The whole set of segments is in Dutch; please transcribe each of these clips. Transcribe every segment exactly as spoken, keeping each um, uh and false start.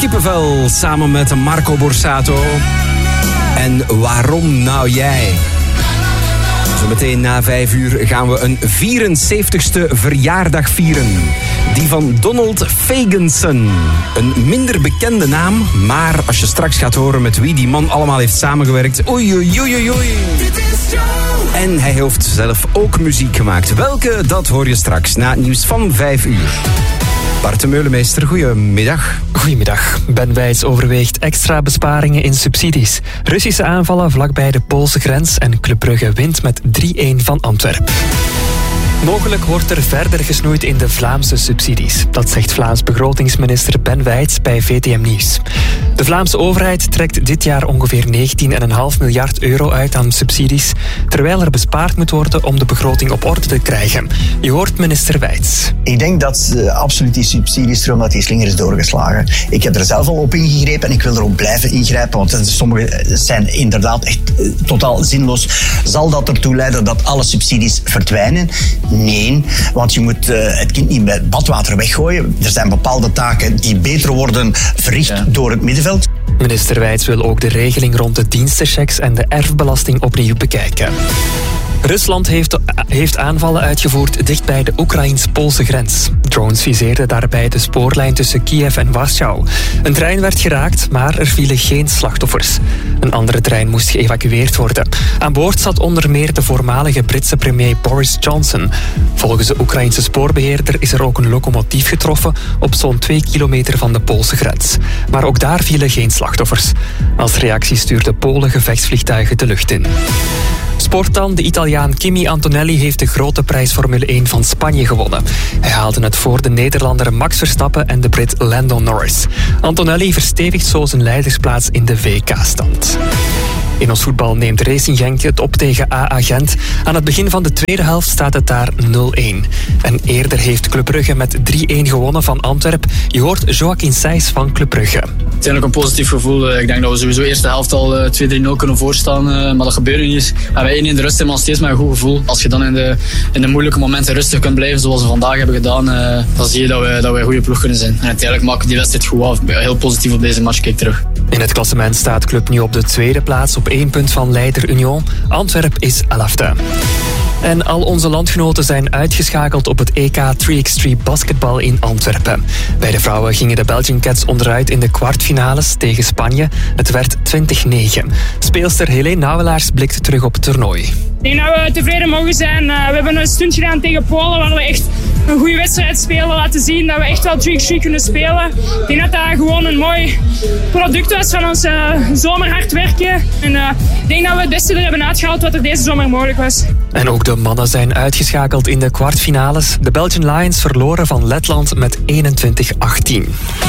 kippenvel samen met Marco Borsato. En waarom nou jij? Zometeen na vijf uur gaan we een vierenzeventigste verjaardag vieren. Die van Donald Fagenson. Een minder bekende naam, maar als je straks gaat horen met wie die man allemaal heeft samengewerkt. Oei, oei, oei, oei. En hij heeft zelf ook muziek gemaakt. Welke, dat hoor je straks na het nieuws van vijf uur. Bart de Meulemeester, goedemiddag. Goedemiddag. Ben Wijts overweegt extra besparingen in subsidies. Russische aanvallen vlakbij de Poolse grens en Club Brugge wint met drie-een van Antwerpen. Mogelijk wordt er verder gesnoeid in de Vlaamse subsidies. Dat zegt Vlaams begrotingsminister Ben Wijts bij V T M Nieuws. De Vlaamse overheid trekt dit jaar ongeveer negentien komma vijf miljard euro uit aan subsidies, terwijl er bespaard moet worden om de begroting op orde te krijgen. Je hoort minister Wijts. Ik denk dat uh, absoluut die subsidiestroom, dat die slinger is doorgeslagen. Ik heb er zelf al op ingegrepen en ik wil erop blijven ingrijpen, want sommige zijn inderdaad echt uh, totaal zinloos. Zal dat ertoe leiden dat alle subsidies verdwijnen? Nee, want je moet uh, het kind niet met badwater weggooien. Er zijn bepaalde taken die beter worden verricht ja. door het middenveld. Minister Wijts wil ook de regeling rond de dienstenchecks en de erfbelasting opnieuw bekijken. Rusland heeft, heeft aanvallen uitgevoerd dicht bij de Oekraïns-Poolse grens. Drones viseerden daarbij de spoorlijn tussen Kiev en Warschau. Een trein werd geraakt, maar er vielen geen slachtoffers. Een andere trein moest geëvacueerd worden. Aan boord zat onder meer de voormalige Britse premier Boris Johnson. Volgens de Oekraïnse spoorbeheerder is er ook een locomotief getroffen op zo'n twee kilometer van de Poolse grens. Maar ook daar vielen geen slachtoffers. Als reactie stuurde Polen gevechtsvliegtuigen de lucht in. Sport dan. De Italiaan Kimi Antonelli heeft de grote prijs Formule één van Spanje gewonnen. Hij haalde het voor de Nederlander Max Verstappen en de Brit Lando Norris. Antonelli verstevigt zo zijn leidersplaats in de W K-stand. In ons voetbal neemt Racing Genk het op tegen A A Gent. Aan het begin van de tweede helft staat het daar nul-een. En eerder heeft Club Brugge met drie-een gewonnen van Antwerpen. Je hoort Joaquin Sijs van Club Brugge. Uiteindelijk een positief gevoel. Ik denk dat we sowieso de eerste helft al twee drie nul kunnen voorstaan. Maar dat gebeurde niet. En wij één in de rust hebben nog steeds met een goed gevoel. Als je dan in de, in de moeilijke momenten rustig kunt blijven, zoals we vandaag hebben gedaan, dan zie je dat we, dat we een goede ploeg kunnen zijn. En uiteindelijk maken we die wedstrijd goed af. Heel positief op deze match, kijk terug. In het klassement staat Club nu op de tweede plaats op één punt van leider Union. Antwerp is elfde. En al onze landgenoten zijn uitgeschakeld op het E K drie bij drie basketbal in Antwerpen. Bij de vrouwen gingen de Belgian Cats onderuit in de kwartfinales tegen Spanje. Het werd twintig negen. Speelster Helene Nauwelaars blikt terug op het toernooi. Ik denk dat we tevreden mogen zijn. Uh, we hebben een stunt gedaan tegen Polen waar we echt een goede wedstrijd spelen. Laten zien dat we echt wel drie bij drie kunnen spelen. Ik denk dat dat gewoon een mooi product was van ons uh, zomer hard werken. En uh, ik denk dat we het beste er hebben uitgehaald wat er deze zomer mogelijk was. En ook de mannen zijn uitgeschakeld in de kwartfinales. De Belgian Lions verloren van Letland met eenentwintig achttien.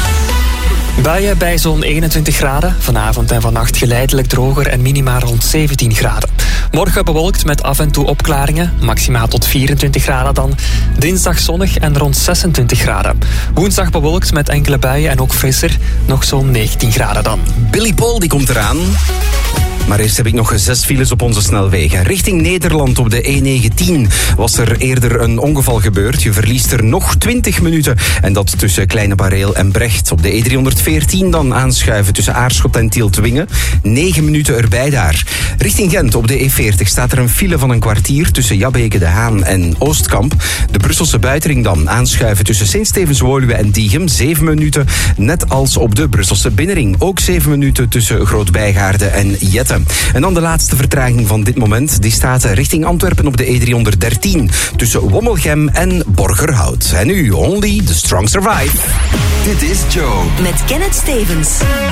Buien bij zo'n eenentwintig graden. Vanavond en vannacht geleidelijk droger en minima rond zeventien graden. Morgen bewolkt met af en toe opklaringen. Maximaal tot vierentwintig graden dan. Dinsdag zonnig en rond zesentwintig graden. Woensdag bewolkt met enkele buien en ook frisser. Nog zo'n negentien graden dan. Billy Paul die komt eraan. Maar eerst heb ik nog zes files op onze snelwegen. Richting Nederland op de E negentien was er eerder een ongeval gebeurd. Je verliest er nog twintig minuten. En dat tussen Kleine Bareel en Brecht. Op de E driehonderdveertien dan aanschuiven tussen Aarschot en Tieltwingen. negen minuten erbij daar. Richting Gent op de E veertig staat er een file van een kwartier tussen Jabbeke de Haan en Oostkamp. De Brusselse buitenring dan aanschuiven tussen Sint-Stevens-Woluwe en Diegem. zeven minuten. Net als op de Brusselse binnenring. Ook zeven minuten tussen Groot-Bijgaarde en Jette. En dan de laatste vertraging van dit moment. Die staat richting Antwerpen op de E driehonderddertien. Tussen Wommelgem en Borgerhout. En nu Only the Strong Survive. Dit is Joe. Met Kenneth Stevens.